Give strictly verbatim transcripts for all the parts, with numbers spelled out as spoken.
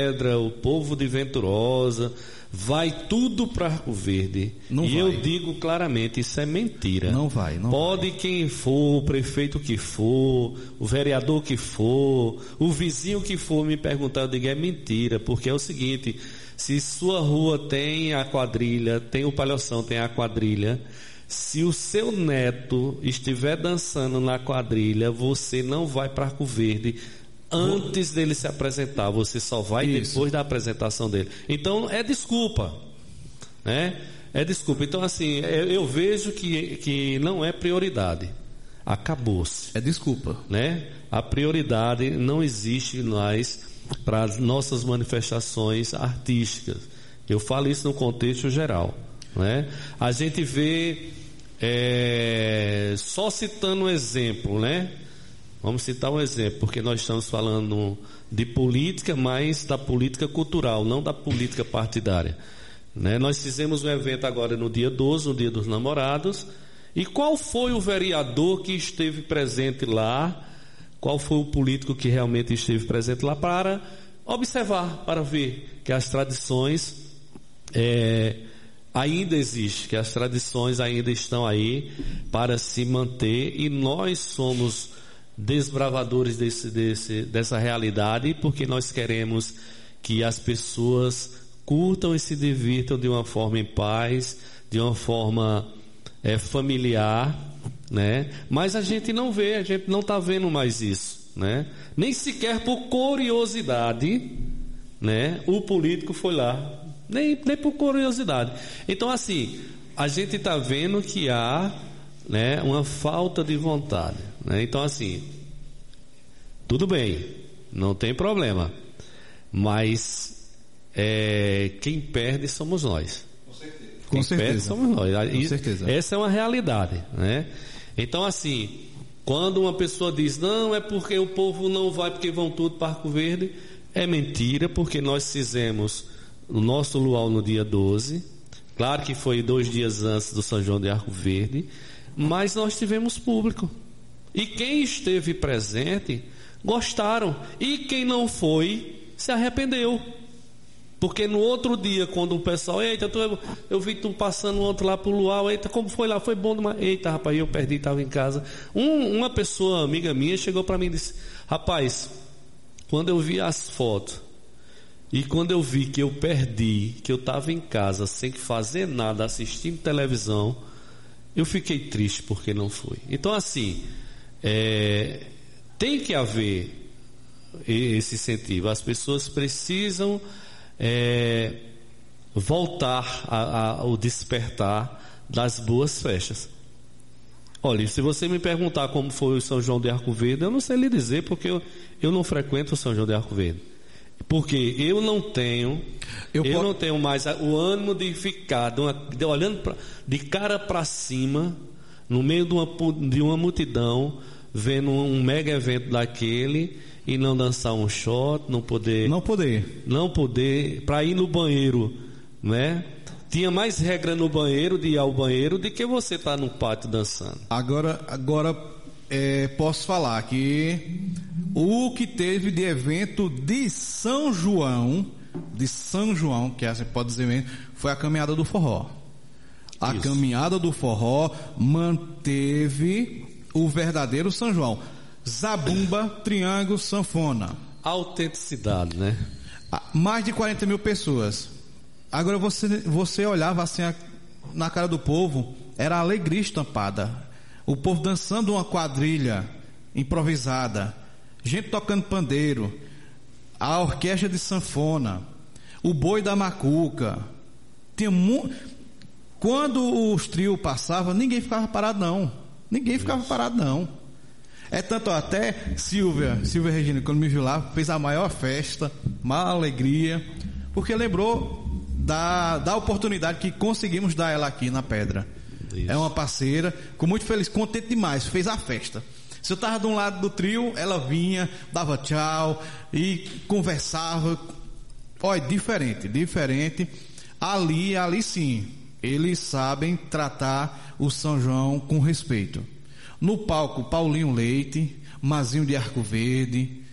Pedra, o povo de Venturosa, vai tudo para Arco Verde. Não e vai. eu digo claramente, isso é mentira. Não vai, não Pode vai. quem for, o prefeito que for, o vereador que for, o vizinho que for me perguntar, eu digo, é mentira, porque é o seguinte, se sua rua tem a quadrilha, tem o palhoção, tem a quadrilha, se o seu neto estiver dançando na quadrilha, você não vai para Arco Verde antes dele se apresentar, você só vai Isso. depois da apresentação dele. Então é desculpa, né? É desculpa. Então assim, eu, eu vejo que, que não é prioridade. Acabou-se. É desculpa, né? A prioridade não existe mais para as nossas manifestações artísticas. Eu falo isso no contexto geral, né? A gente vê, é, só citando um exemplo, né? Vamos citar um exemplo, porque nós estamos falando de política, mas da política cultural, não da política partidária, né? Nós fizemos um evento agora no dia doze, no dia dos namorados, e qual foi o vereador que esteve presente lá? Qual foi o político que realmente esteve presente lá para observar, para ver que as tradições é, ainda existem, que as tradições ainda estão aí para se manter, e nós somos desbravadores desse, desse, dessa realidade, porque nós queremos que as pessoas curtam e se divirtam de uma forma em paz, de uma forma é, familiar, né? Mas a gente não vê, a gente não está vendo mais isso, né? Nem sequer por curiosidade, né? O político foi lá, nem, nem por curiosidade. Então assim, a gente está vendo que há, né, uma falta de vontade, né? Então assim, tudo bem, não tem problema, mas é, quem perde somos nós. Com certeza. Quem Com certeza. perde somos nós. Com E, certeza. Essa é uma realidade, né? Então assim, quando uma pessoa diz, não, é porque o povo não vai porque vão tudo para Arco Verde, é mentira, porque nós fizemos o nosso luau no dia doze, claro que foi dois dias antes do São João de Arco Verde, mas nós tivemos público, e quem esteve presente gostaram, e quem não foi se arrependeu, porque no outro dia, quando o pessoal, eita, tu, eu vi tu passando ontem lá pro luau, eita, como foi lá, foi bom demais, eita rapaz, eu perdi, estava em casa. Um, uma pessoa amiga minha chegou para mim e disse, rapaz, quando eu vi as fotos e quando eu vi que eu perdi, que eu estava em casa sem fazer nada, assistindo televisão, eu fiquei triste porque não fui. Então assim, é, tem que haver esse incentivo. As pessoas precisam é, voltar a, a, ao despertar das boas festas. Olha, se você me perguntar como foi o São João de Arco Verde, eu não sei lhe dizer, porque eu, eu não frequento o São João de Arco Verde. Porque eu não tenho, eu, eu não tenho mais o ânimo de ficar de uma, de, olhando pra, de cara para cima, no meio de uma, de uma multidão, vendo um mega evento daquele e não dançar um shot, não poder, não poder, não poder, para ir no banheiro, né? Tinha mais regra no banheiro, de ir ao banheiro, do que você estar tá no pátio dançando. Agora, agora é, posso falar que o que teve de evento de São João, de São João, que assim pode dizer mesmo, foi a caminhada do forró. A Isso. caminhada do forró manteve o verdadeiro São João. Zabumba, triângulo, sanfona. Autenticidade, né? Mais de quarenta mil pessoas. Agora você, você olhava assim a, na cara do povo, era alegria estampada. O povo dançando uma quadrilha improvisada, gente tocando pandeiro, a orquestra de sanfona, o boi da macuca. Tinha mu... Quando os trios passavam, ninguém ficava parado não. Ninguém ficava Isso. parado não. É tanto até Silvia, Silvia Regina, quando me viu lá, fez a maior festa, maior alegria, porque lembrou da, da oportunidade que conseguimos dar ela aqui na Pedra. Isso. É uma parceira, ficou muito feliz, contente demais, fez a festa. Se eu estava de um lado do trio, ela vinha, dava tchau e conversava. Olha, diferente, diferente. Ali, ali sim, eles sabem tratar o São João com respeito. No palco, Paulinho Leite, Mazinho de Arco Verde,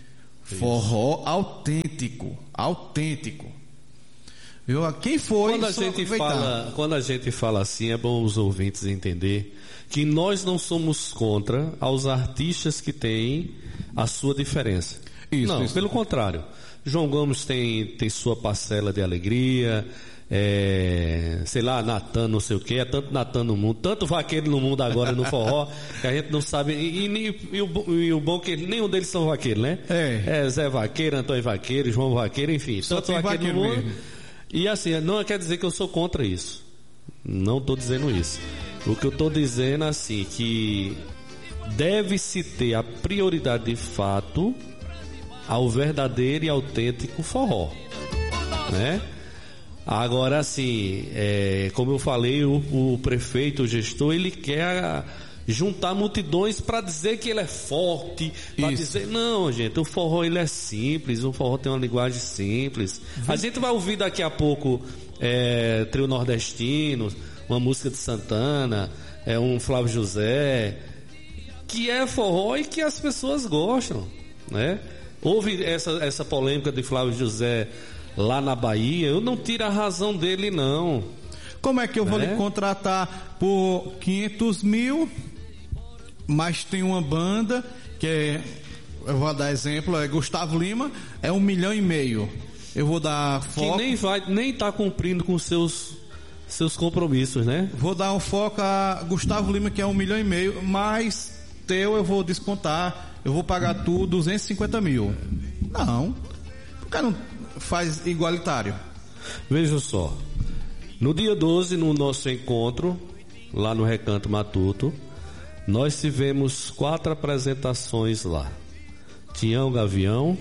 Forró autêntico, autêntico. Viu? Quem foi? Quando a gente fala, quando a gente fala assim, é bom os ouvintes entender que nós não somos contra aos artistas que têm a sua diferença. Isso, não, isso. Pelo contrário. João Gomes tem, tem sua parcela de alegria, é, sei lá, Natan, não sei o que, é tanto Natan no mundo, tanto vaqueiro no mundo agora no forró, que a gente não sabe, e, e, e, o, e o bom é que nenhum deles são vaqueiros, né? É. é Zé Vaqueiro, Antônio Vaqueiro, João Vaqueiro, enfim, só tanto vaqueiro, vaqueiro no mundo. Mesmo. E assim, não quer dizer que eu sou contra isso, não estou dizendo isso. O que eu estou dizendo assim, que deve-se ter a prioridade de fato ao verdadeiro e autêntico forró, né? Agora, assim, é, como eu falei, o, o prefeito, o gestor, ele quer juntar multidões para dizer que ele é forte, para dizer, não, gente, o forró ele é simples, o forró tem uma linguagem simples. A gente vai ouvir daqui a pouco é, trio nordestino, uma música de Santana, é, um Flávio José, que é forró e que as pessoas gostam, né? Houve essa, essa polêmica de Flávio José lá na Bahia, eu não tiro a razão dele, não. Como é que eu vou né? lhe contratar por quinhentos mil, mas tem uma banda que é, eu vou dar exemplo, é Gustavo Lima, é um milhão e meio. Eu vou dar foco... Que nem vai, nem tá cumprindo com seus, seus compromissos, né? Vou dar um foco a Gustavo Lima, que é um milhão e meio, mas teu eu vou descontar, eu vou pagar tu duzentos e cinquenta mil. Não, o cara não faz igualitário. Veja só, no dia doze, no nosso encontro, lá no Recanto Matuto, nós tivemos quatro apresentações lá. Tião Gavião,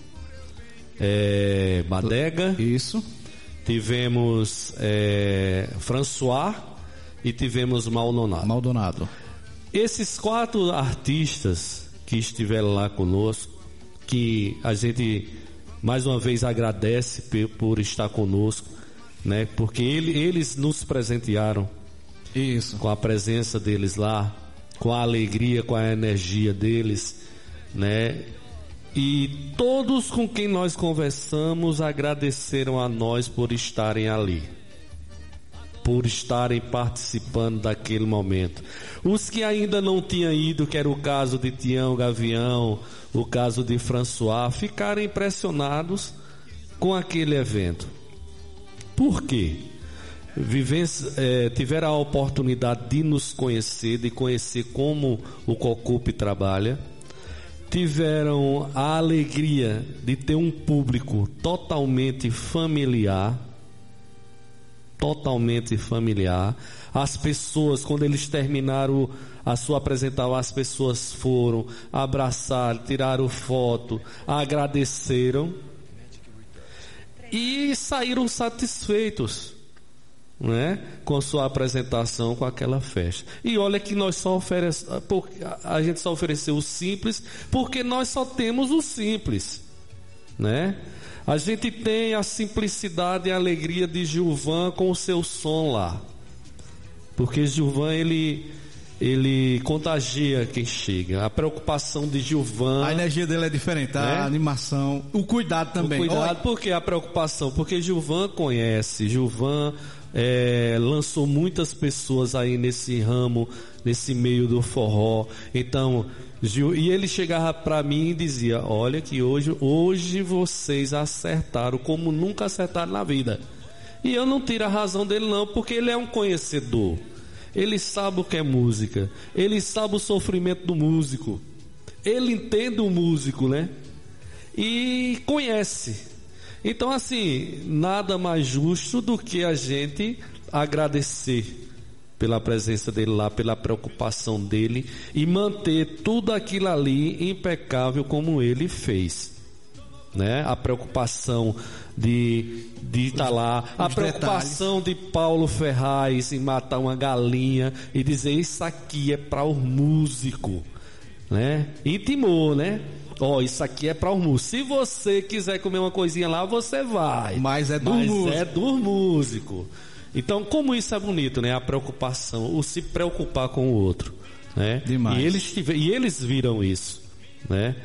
é, Badega, isso. Tivemos é, François e tivemos Maldonado. Maldonado. Esses quatro artistas que estiveram lá conosco, que a gente mais uma vez agradece por estar conosco, né? Porque ele, eles nos presentearam isso, com a presença deles lá, com a alegria, com a energia deles, né? E todos com quem nós conversamos agradeceram a nós por estarem ali, por estarem participando daquele momento. Os que ainda não tinham ido, que era o caso de Tião Gavião, o caso de François, ficaram impressionados com aquele evento. Por quê? Vivência, é, tiveram a oportunidade de nos conhecer, de conhecer como o Cocupe trabalha, tiveram a alegria de ter um público totalmente familiar, totalmente familiar. As pessoas, quando eles terminaram a sua apresentação, as pessoas foram, abraçaram, tiraram foto, agradeceram e saíram satisfeitos, né, com sua apresentação, com aquela festa. E olha que nós só oferecemos, a gente só ofereceu o simples, porque nós só temos o simples, né? A gente tem a simplicidade e a alegria de Gilvan com o seu som lá, porque Gilvan ele ele contagia quem chega. A preocupação de Gilvan, a energia dele é diferente, a né? animação, o cuidado também. O cuidado, Oi. Por que a preocupação? Porque Gilvan conhece, Gilvan é, lançou muitas pessoas aí nesse ramo, nesse meio do forró. Então, Gil, e ele chegava para mim e dizia: olha que hoje, hoje vocês acertaram como nunca acertaram na vida. E eu não tiro a razão dele não, porque ele é um conhecedor. Ele sabe o que é música, ele sabe o sofrimento do músico, ele entende o músico, né? E conhece. Então, assim, nada mais justo do que a gente agradecer pela presença dele lá, pela preocupação dele e manter tudo aquilo ali impecável como ele fez, né? A preocupação de de estar lá, a preocupação detalhes. De Paulo Ferraz em matar uma galinha e dizer: isso aqui é para o músico, né? Intimou, né? Ó, oh, isso aqui é para o músico. Se você quiser comer uma coisinha lá, você vai. Mas é do Mas músico. é do músico. Então, como isso é bonito, né? A preocupação, o se preocupar com o outro, né? Demais. E eles, e eles viram isso, né?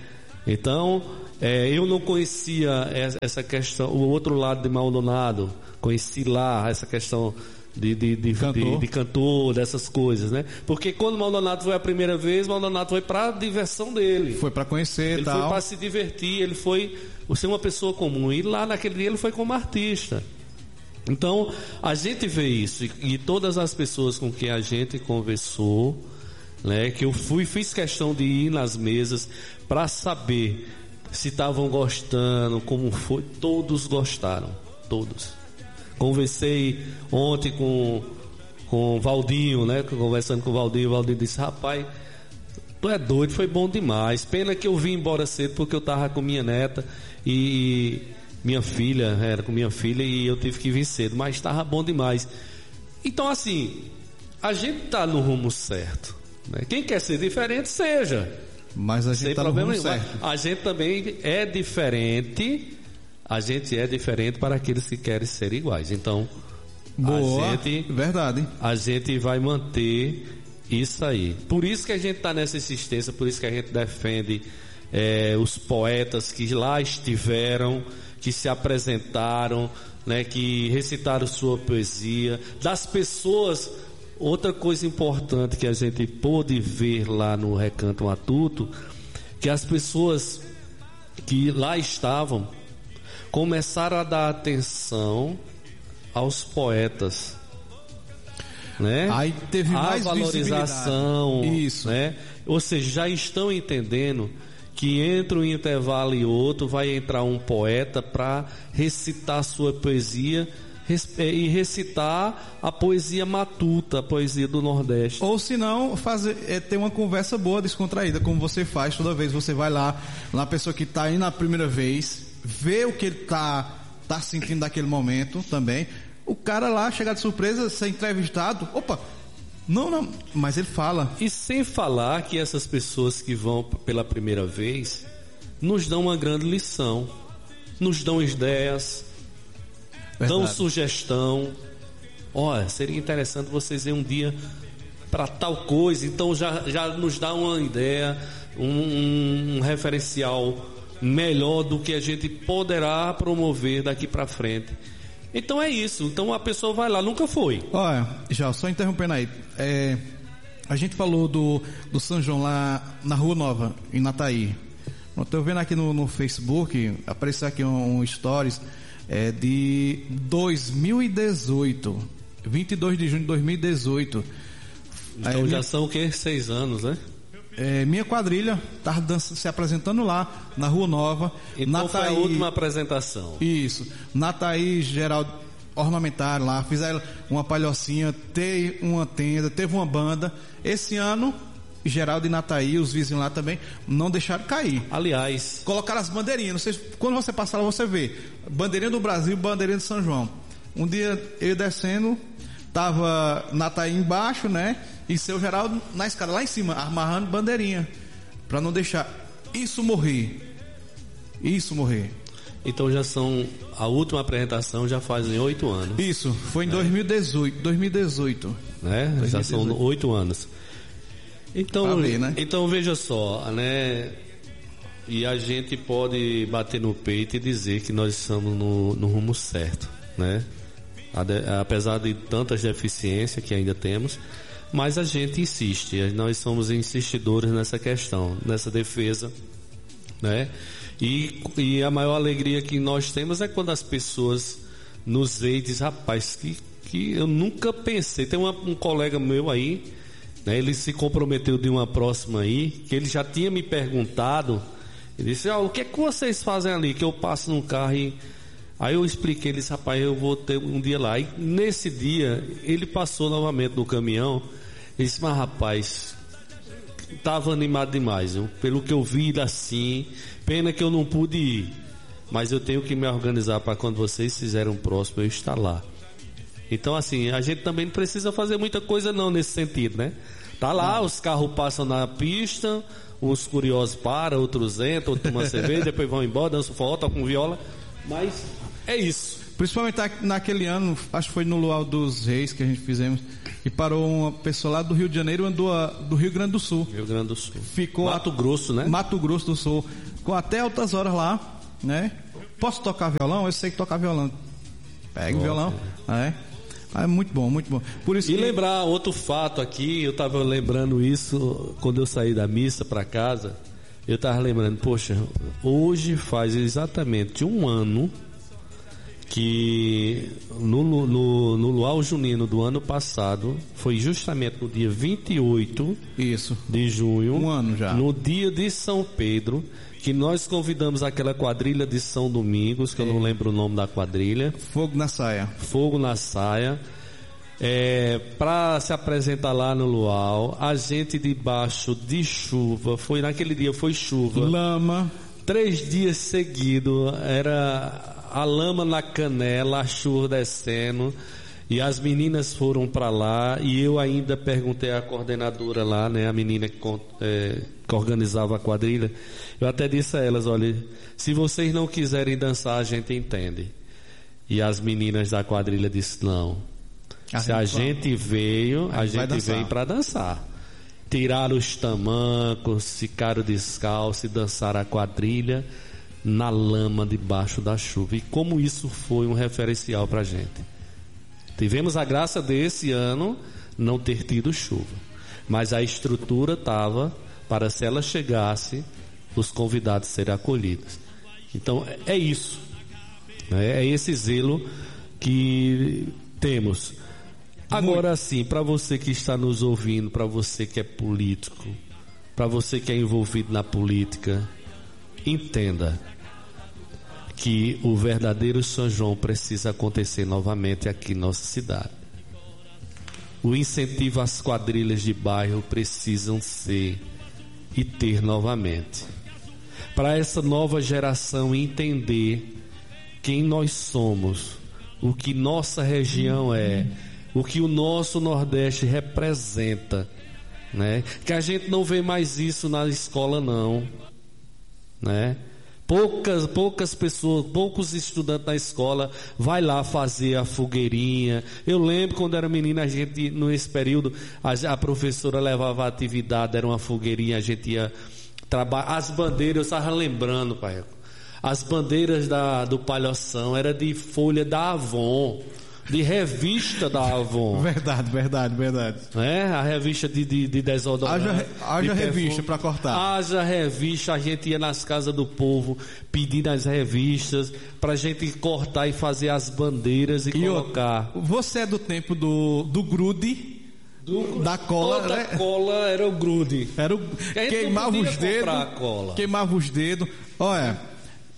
Então, é, eu não conhecia essa questão, o outro lado de Maldonado, conheci lá essa questão de, de, de, cantor. de, de cantor, dessas coisas, né? Porque quando Maldonado foi a primeira vez, Maldonado foi para a diversão dele. Foi para conhecer e tal. Ele foi para se divertir, ele foi ser uma pessoa comum. E lá naquele dia ele foi como artista. Então, a gente vê isso, e, e todas as pessoas com quem a gente conversou, né, que eu fui, fiz questão de ir nas mesas para saber se estavam gostando, como foi, todos gostaram, todos. Conversei ontem com com o Valdinho, né, conversando com o Valdinho, o Valdinho disse, rapaz, tu é doido, foi bom demais, pena que eu vim embora cedo porque eu tava com minha neta e minha filha, era com minha filha e eu tive que vir cedo, mas estava bom demais. Então, assim, a gente está no rumo certo, né? Quem quer ser diferente, seja. Mas a gente está no rumo nenhum. certo. A gente também é diferente, a gente é diferente para aqueles que querem ser iguais. Então, boa, a gente, verdade. A gente vai manter isso aí. Por isso que a gente está nessa insistência, por isso que a gente defende é, os poetas que lá estiveram, que se apresentaram, né, que recitaram sua poesia, das pessoas. Outra coisa importante que a gente pôde ver lá no Recanto Matuto, que as pessoas que lá estavam começaram a dar atenção aos poetas, né? Aí teve a mais valorização, isso, né? Ou seja, já estão entendendo que entre um intervalo e outro vai entrar um poeta para recitar sua poesia e recitar a poesia matuta, a poesia do Nordeste. Ou se não, fazer, é, ter uma conversa boa, descontraída, como você faz toda vez. Você vai lá, na pessoa que está aí na primeira vez, vê o que ele está tá sentindo naquele momento também. O cara lá, chegar de surpresa, ser entrevistado, opa, não, não, mas ele fala. E sem falar que essas pessoas que vão pela primeira vez nos dão uma grande lição, nos dão ideias, verdade, dão sugestão. Olha, seria interessante vocês irem um dia para tal coisa. Então já, já nos dá uma ideia, um, um referencial melhor do que a gente poderá promover daqui para frente. Então é isso. Então a pessoa vai lá, nunca foi. Olha, já só interrompendo aí, é, a gente falou do, do São João lá na Rua Nova, em Nataí. Estou vendo aqui no, no Facebook, apareceu aqui um, um stories é, de dois mil e dezoito, vinte e dois de junho de dois mil e dezoito. Então é, já minha, são o quê? Seis anos, né? É, minha quadrilha estava dançando, se apresentando lá na Rua Nova. Então Nataí, foi a última apresentação. Isso. Nataí, geral ornamentário lá, fizeram uma palhocinha, teve uma tenda, teve uma banda. Esse ano, Geraldo e Nataí, os vizinhos lá também, não deixaram cair. Aliás, colocaram as bandeirinhas. Não sei se, quando você passar lá, você vê bandeirinha do Brasil, bandeirinha de São João. Um dia eu descendo, tava Nataí embaixo, né? E seu Geraldo na escada, lá em cima, amarrando bandeirinha, para não deixar isso morrer. Isso morrer. Então já são, a última apresentação já fazem oito anos. Isso, foi em né? dois mil e dezoito. dois mil e dezoito. Né? dois mil e dezoito. Já são oito anos. Então, ver, né? Então veja só, né? E a gente pode bater no peito e dizer que nós estamos no, no rumo certo, né? Apesar de tantas deficiências que ainda temos, mas a gente insiste, nós somos insistidores nessa questão, nessa defesa, né? E, e a maior alegria que nós temos é quando as pessoas nos veem e dizem, rapaz, que, que eu nunca pensei. Tem uma, um colega meu aí, né? Ele se comprometeu de uma próxima aí, que ele já tinha me perguntado, ele disse, ah, o que é que vocês fazem ali? Que eu passo num carro e... Aí eu expliquei, ele disse, rapaz, eu vou ter um dia lá. E nesse dia, ele passou novamente no caminhão. Ele disse, mas rapaz, estava animado demais, viu? Pelo que eu vi assim, pena que eu não pude ir. Mas eu tenho que me organizar para quando vocês fizerem um próximo, eu estar lá. Então assim, a gente também não precisa fazer muita coisa não nesse sentido, né? Tá lá, não. Os carros passam na pista, uns curiosos param, outros entram, outros tomam cerveja, depois vão embora, dançam forró, tocam viola. Mas é isso. Principalmente naquele ano, acho que foi no Luau dos Reis que a gente fizemos, e parou uma pessoa lá do Rio de Janeiro, andou a, do Rio Grande do Sul. Rio Grande do Sul. Ficou Mato a, Grosso, né? Mato Grosso do Sul. ficou até altas horas lá, né? Posso tocar violão? Eu sei que tocar violão. Pega o violão, né? É muito bom, muito bom. Por isso e que... lembrar outro fato aqui, eu estava lembrando isso quando eu saí da missa para casa. Eu estava lembrando, poxa, hoje faz exatamente um ano que no, no, no luau junino do ano passado, foi justamente no dia vinte e oito Isso. de junho, um ano já. No dia de São Pedro, que nós convidamos aquela quadrilha de São Domingos, que é. eu não lembro o nome da quadrilha. Fogo na Saia. Fogo na Saia. É, para se apresentar lá no luau, a gente debaixo de chuva, foi naquele dia foi chuva. Lama. Três dias seguidos, era a lama na canela, a chuva descendo, e as meninas foram para lá, e eu ainda perguntei à coordenadora lá, né, a menina que, é, que organizava a quadrilha, eu até disse a elas, olha, se vocês não quiserem dançar, a gente entende. E as meninas da quadrilha disseram, não, a se a gente veio, a, a gente, gente vem para dançar. Tiraram os tamancos, ficaram descalços e dançaram a quadrilha na lama debaixo da chuva. E como isso foi um referencial para a gente. Tivemos a graça desse ano não ter tido chuva, mas a estrutura estava para, se ela chegasse, os convidados serem acolhidos. Então é isso, né? É esse zelo que temos. Agora sim, para você que está nos ouvindo, para você que é político, para você que é envolvido na política, entenda que o verdadeiro São João precisa acontecer novamente aqui em nossa cidade. O incentivo às quadrilhas de bairro precisam ser e ter novamente. Para essa nova geração entender quem nós somos, o que nossa região é, o que o nosso Nordeste representa, né? Que a gente não vê mais isso na escola não, né? Poucas, poucas pessoas, poucos estudantes na escola vai lá fazer a fogueirinha. Eu lembro quando era menina, a gente, nesse período, a, a professora levava a atividade, era uma fogueirinha, a gente ia trabalhar. As bandeiras, eu estava lembrando, pai, as bandeiras da, do Palhoção era de folha da Avon, de revista da Avon. Verdade, verdade, verdade. É, a revista de, de, de desodorante. Haja, haja de revista para cortar. Haja revista, a gente ia nas casas do povo pedindo as revistas pra gente cortar e fazer as bandeiras e, e colocar. Eu, você é do tempo do, do grude? Do, da cola, toda né? cola era o grude. Era o, queimava os dedos. Queimava os dedos. Olha.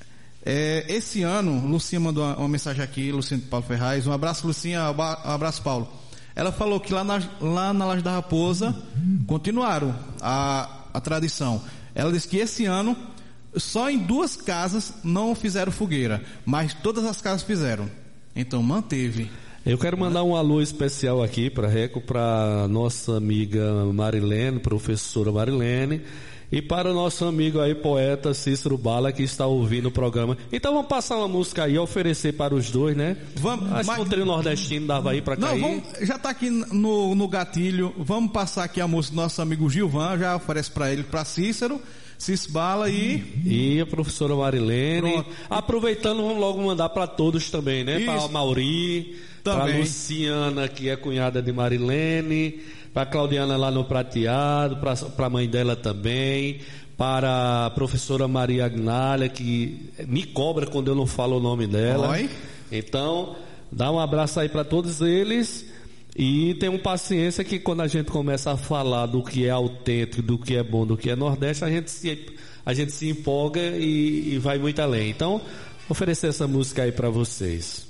É, esse ano, Lucinha mandou uma, uma mensagem aqui, Lucinha de Paulo Ferraz. Um abraço, Lucinha, um abraço, Paulo. Ela falou que lá na, lá na Laje da Raposa continuaram a, a tradição. Ela disse que esse ano só em duas casas não fizeram fogueira, mas todas as casas fizeram. Então manteve. Eu quero mandar um alô especial aqui para Reco, para nossa amiga Marilene, professora Marilene, e para o nosso amigo aí, poeta Cícero Bala, que está ouvindo o programa. Então vamos passar uma música aí, oferecer para os dois, né? Vamos, acho mas... que o trio nordestino dava aí para cair. Não, vamos, já está aqui no, no gatilho, vamos passar aqui a música do nosso amigo Gilvan, já oferece para ele, para Cícero, Cícero Bala e... E a professora Marilene. Pronto. Aproveitando, vamos logo mandar para todos também, né? Para a Mauri, para a Luciana, que é cunhada de Marilene, para a Claudiana lá no Prateado, para a mãe dela também, para a professora Maria Agnalha, que me cobra quando eu não falo o nome dela. Oi. Então, dá um abraço aí para todos eles e tenham paciência que quando a gente começa a falar do que é autêntico, do que é bom, do que é Nordeste, a gente se, a gente se empolga e, e vai muito além. Então, oferecer essa música aí para vocês.